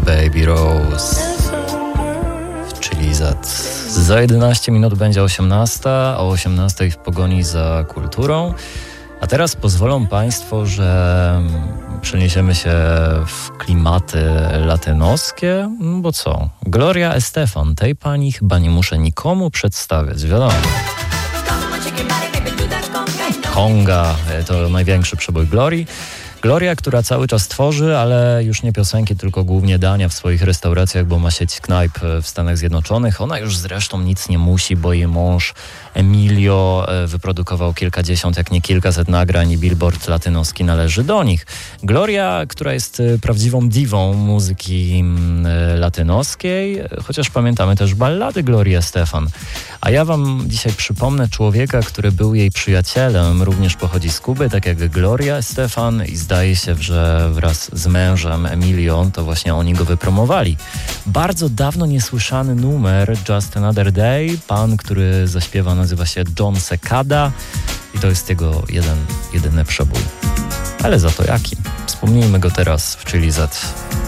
Baby Rose, czyli za 11 minut będzie 18, o 18 w pogoni za kulturą. A teraz pozwolą Państwo, że przeniesiemy się w klimaty latynoskie, bo co? Gloria Estefan, tej pani chyba nie muszę nikomu przedstawiać, wiadomo. Conga to największy przebój Glorii. Gloria, która cały czas tworzy, ale już nie piosenki, tylko głównie dania w swoich restauracjach, bo ma sieć knajp w Stanach Zjednoczonych. Ona już zresztą nic nie musi, bo jej mąż Emilio wyprodukował kilkadziesiąt, jak nie kilkaset nagrań i Billboard latynoski należy do nich. Gloria, która jest prawdziwą diwą muzyki latynoskiej, chociaż pamiętamy też ballady Glorii Estefan. A ja wam dzisiaj przypomnę człowieka, który był jej przyjacielem, również pochodzi z Kuby, tak jak Gloria Estefan i zdaje się, że wraz z mężem Emilio to właśnie oni go wypromowali. Bardzo dawno niesłyszany numer Just Another Day, pan, który zaśpiewa, nazywa się John Secada i to jest jego jedyny przebój. Ale za to jaki? Wspomnijmy go teraz w Chili Z.